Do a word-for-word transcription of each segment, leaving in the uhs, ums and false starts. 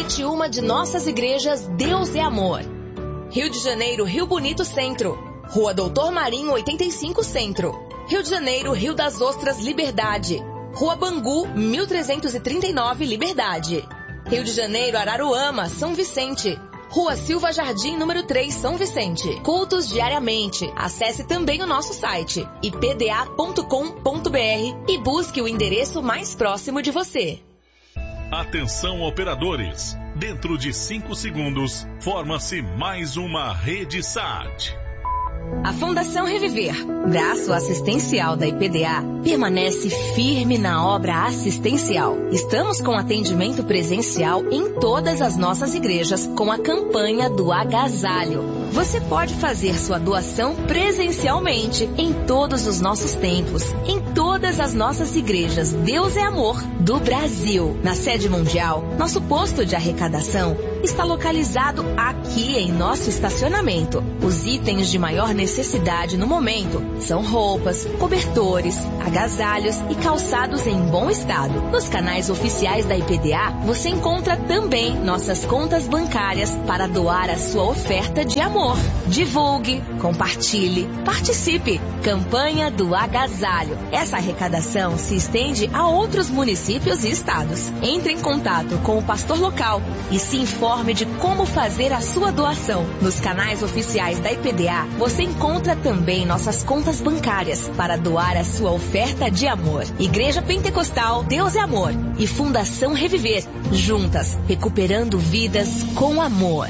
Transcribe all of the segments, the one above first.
Visite uma de nossas igrejas Deus é Amor. Rio de Janeiro, Rio Bonito Centro. Rua Doutor Marinho, oitenta e cinco Centro. Rio de Janeiro, Rio das Ostras, Liberdade. Rua Bangu, mil trezentos e trinta e nove, Liberdade. Rio de Janeiro, Araruama, São Vicente. Rua Silva Jardim, número três, São Vicente. Cultos diariamente. Acesse também o nosso site i p d a ponto com ponto b r e busque o endereço mais próximo de você. Atenção, operadores. Dentro de cinco segundos, forma-se mais uma Rede S A T. A Fundação Reviver, braço assistencial da I P D A, permanece firme na obra assistencial. Estamos com atendimento presencial em todas as nossas igrejas com a campanha do agasalho. Você pode fazer sua doação presencialmente em todos os nossos templos, em todas as nossas igrejas Deus é Amor do Brasil. Na sede mundial, nosso posto de arrecadação está localizado aqui em nosso estacionamento. Os itens de maior necessidade no momento são roupas, cobertores, agasalhos e calçados em bom estado. Nos canais oficiais da I P D A, você encontra também nossas contas bancárias para doar a sua oferta de amor. Divulgue, compartilhe, participe. Campanha do agasalho. Essa arrecadação se estende a outros municípios e estados. Entre em contato com o pastor local e se informe de como fazer a sua doação. Nos canais oficiais da I P D A, você encontra também nossas contas bancárias para doar a sua oferta de amor. Igreja Pentecostal Deus é Amor e Fundação Reviver, juntas, recuperando vidas com amor.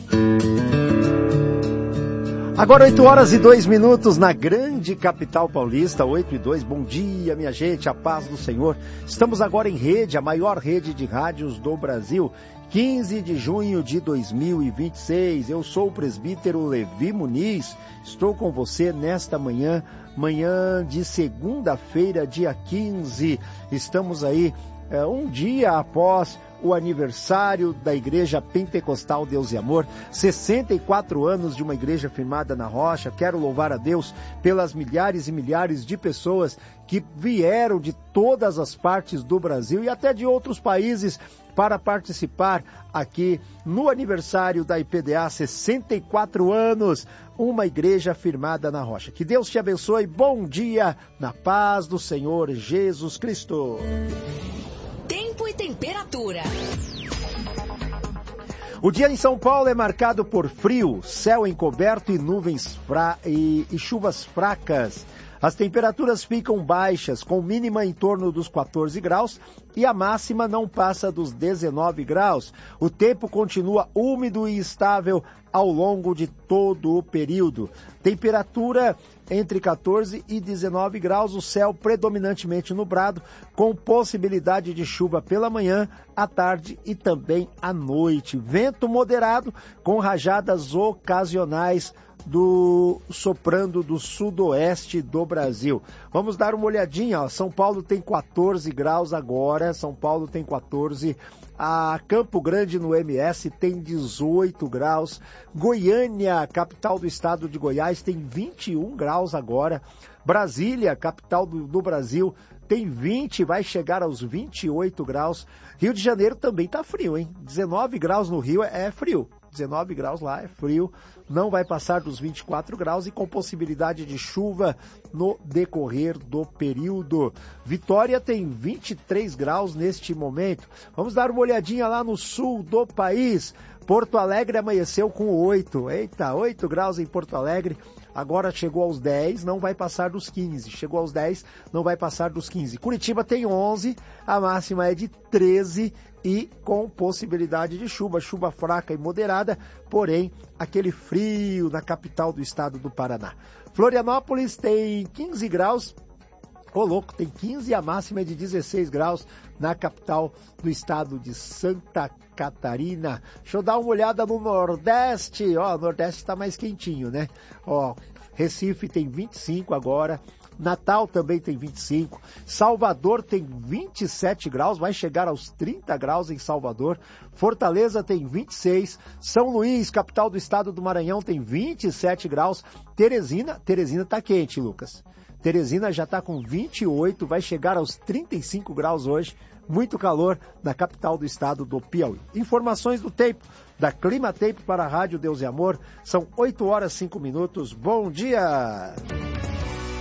Agora oito horas e dois minutos na grande capital paulista, oito e dois. Bom dia, minha gente, a paz do Senhor. Estamos agora em rede, a maior rede de rádios do Brasil. quinze de junho de dois mil e vinte e seis, eu sou o presbítero Levi Muniz, estou com você nesta manhã, manhã de segunda-feira, dia quinze, estamos aí é, um dia após o aniversário da Igreja Pentecostal Deus e Amor, sessenta e quatro anos de uma igreja firmada na rocha. Quero louvar a Deus pelas milhares e milhares de pessoas que vieram de todas as partes do Brasil e até de outros países para participar aqui no aniversário da I P D A, sessenta e quatro anos, uma igreja firmada na rocha. Que Deus te abençoe, bom dia, na paz do Senhor Jesus Cristo. Tempo e temperatura. O dia em São Paulo é marcado por frio, céu encoberto e nuvens fra... e... e chuvas fracas. As temperaturas ficam baixas, com mínima em torno dos quatorze graus e a máxima não passa dos dezenove graus. O tempo continua úmido e estável ao longo de todo o período. Temperatura entre quatorze e dezenove graus, o céu predominantemente nublado, com possibilidade de chuva pela manhã, à tarde e também à noite. Vento moderado, com rajadas ocasionais do soprando do sudoeste do Brasil. Vamos dar uma olhadinha, ó. São Paulo tem quatorze graus agora, São Paulo tem quatorze, a Campo Grande no M S tem dezoito graus, Goiânia, capital do estado de Goiás, tem vinte e um graus agora, Brasília, capital do, do Brasil, tem vinte, vai chegar aos vinte e oito graus, Rio de Janeiro também tá frio, hein? dezenove graus no Rio é, é frio. dezenove graus lá, é frio, não vai passar dos vinte e quatro graus e com possibilidade de chuva no decorrer do período. Vitória tem vinte e três graus neste momento. Vamos dar uma olhadinha lá no sul do país. Porto Alegre amanheceu com oito. Eita, oito graus em Porto Alegre. Agora chegou aos dez, não vai passar dos quinze. Chegou aos dez, não vai passar dos quinze. Curitiba tem onze, a máxima é de treze e com possibilidade de chuva, chuva fraca e moderada, porém aquele frio na capital do estado do Paraná. Florianópolis tem quinze graus, ô louco, tem quinze e a máxima é de dezesseis graus na capital do estado de Santa Catarina. Deixa eu dar uma olhada no Nordeste, ó, o Nordeste está mais quentinho, né? Ó, Recife tem vinte e cinco agora, Natal também tem vinte e cinco, Salvador tem vinte e sete graus, vai chegar aos trinta graus em Salvador, Fortaleza tem vinte e seis, São Luís, capital do estado do Maranhão, tem vinte e sete graus, Teresina, Teresina tá quente, Lucas. Teresina já está com vinte e oito, vai chegar aos trinta e cinco graus hoje, muito calor na capital do estado do Piauí. Informações do tempo da Clima Tempo para a Rádio Deus e Amor. São oito horas e cinco minutos. Bom dia!